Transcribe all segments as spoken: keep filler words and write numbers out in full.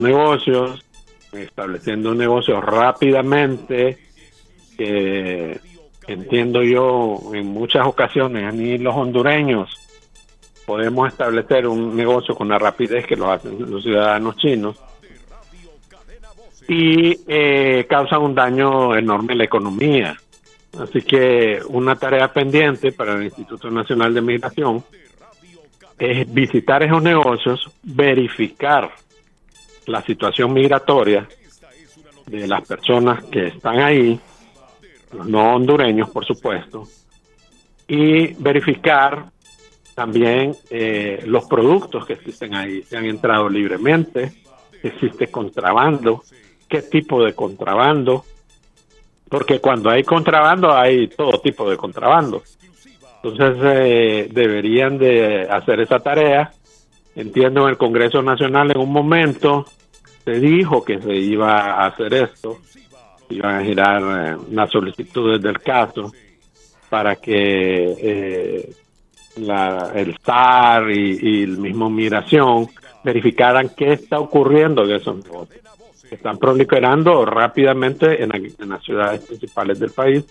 negocios, estableciendo negocios rápidamente, que entiendo yo en muchas ocasiones ni los hondureños podemos establecer un negocio con la rapidez que lo hacen los ciudadanos chinos, y eh, causan un daño enorme a la economía. Así que una tarea pendiente para el Instituto Nacional de Migración es visitar esos negocios, verificar la situación migratoria de las personas que están ahí, los no hondureños, por supuesto, y verificar también eh, los productos que existen ahí, si han entrado libremente, si existe contrabando, qué tipo de contrabando, porque cuando hay contrabando hay todo tipo de contrabando. Entonces eh, deberían de hacer esa tarea. Entiendo, en el Congreso Nacional en un momento se dijo que se iba a hacer esto, iban a girar eh, unas solicitudes del caso para que eh, la, el S A R y, y el mismo Migración verificaran qué está ocurriendo en esos negocios. Están proliferando rápidamente en, la, en las ciudades principales del país,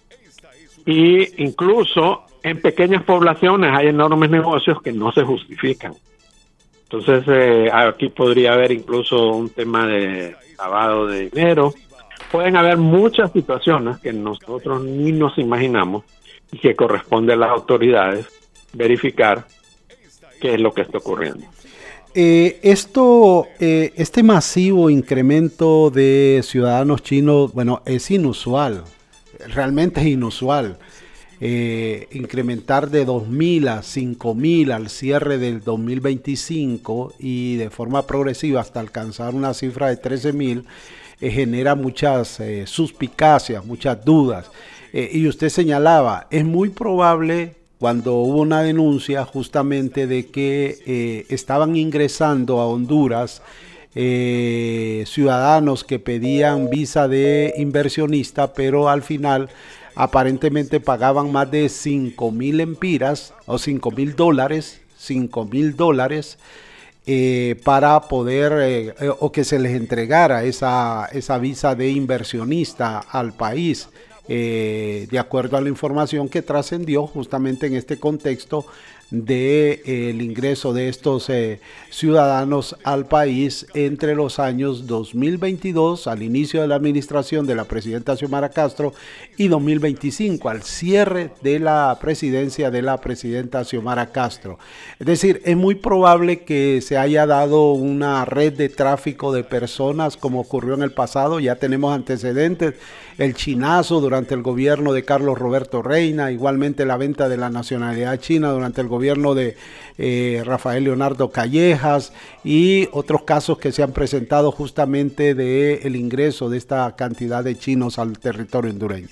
y incluso en pequeñas poblaciones hay enormes negocios que no se justifican. Entonces eh, aquí podría haber incluso un tema de lavado de dinero. Pueden haber muchas situaciones que nosotros ni nos imaginamos y que corresponde a las autoridades verificar qué es lo que está ocurriendo. Eh, esto, eh, este masivo incremento de ciudadanos chinos, bueno, es inusual, realmente es inusual. Eh, incrementar de dos mil a cinco mil al cierre del dos mil veinticinco y de forma progresiva hasta alcanzar una cifra de trece mil, eh, genera muchas eh, suspicacias, muchas dudas. Eh, y usted señalaba, es muy probable, cuando hubo una denuncia justamente de que eh, estaban ingresando a Honduras eh, ciudadanos que pedían visa de inversionista, pero al final aparentemente pagaban más de cinco mil empiras o cinco mil dólares, cinco mil dólares eh, para poder eh, eh, o que se les entregara esa, esa visa de inversionista al país. Eh, de acuerdo a la información que trascendió justamente en este contexto de eh, el ingreso de estos eh, ciudadanos al país entre los años dos mil veintidós, al inicio de la administración de la presidenta Xiomara Castro, y dos mil veinticinco, al cierre de la presidencia de la presidenta Xiomara Castro. Es decir, es muy probable que se haya dado una red de tráfico de personas como ocurrió en el pasado. Ya tenemos antecedentes, el chinazo durante el gobierno de Carlos Roberto Reina, igualmente la venta de la nacionalidad china durante el gobierno de eh, Rafael Leonardo Callejas, y otros casos que se han presentado justamente de el ingreso de esta cantidad de chinos al territorio hondureño.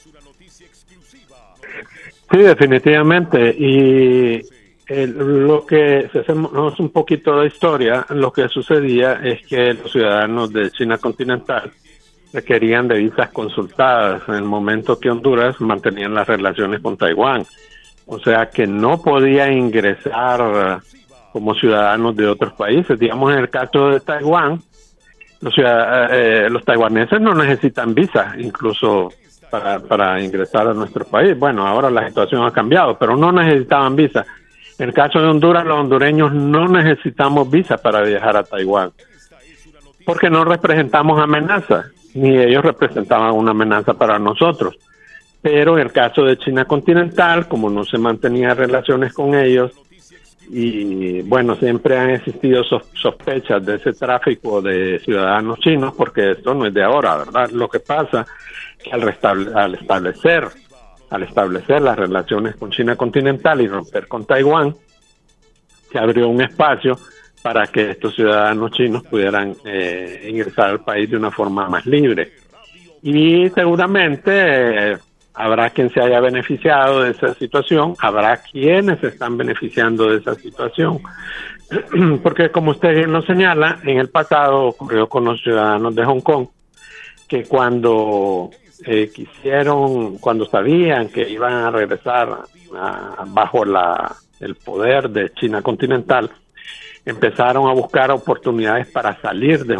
Sí, definitivamente. Y el, lo que, si hacemos un poquito de historia, lo que sucedía es que los ciudadanos de China continental requerían de visas consultadas en el momento que Honduras mantenían las relaciones con Taiwán. O sea que no podía ingresar como ciudadanos de otros países. Digamos, en el caso de Taiwán, los, eh, los taiwaneses no necesitan visa, incluso para, para ingresar a nuestro país. Bueno, ahora la situación ha cambiado, pero no necesitaban visa. En el caso de Honduras, los hondureños no necesitamos visa para viajar a Taiwán, porque no representamos amenaza, ni ellos representaban una amenaza para nosotros. Pero en el caso de China continental, como no se mantenía relaciones con ellos, y bueno, siempre han existido sospechas de ese tráfico de ciudadanos chinos, porque esto no es de ahora, ¿verdad? Lo que pasa es que al, restable, al establecer al establecer las relaciones con China continental y romper con Taiwán, se abrió un espacio para que estos ciudadanos chinos pudieran eh, ingresar al país de una forma más libre. Y seguramente eh, habrá quien se haya beneficiado de esa situación, habrá quienes se están beneficiando de esa situación, porque como usted bien lo señala, en el pasado ocurrió con los ciudadanos de Hong Kong, que cuando eh, quisieron, cuando sabían que iban a regresar a, bajo la, el poder de China continental, empezaron a buscar oportunidades para salir de